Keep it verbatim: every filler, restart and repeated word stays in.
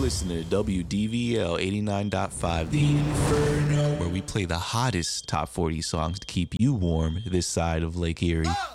listening to W D V L eighty-nine point five, The Inferno, where we play the hottest top forty songs to keep you warm this side of Lake Erie.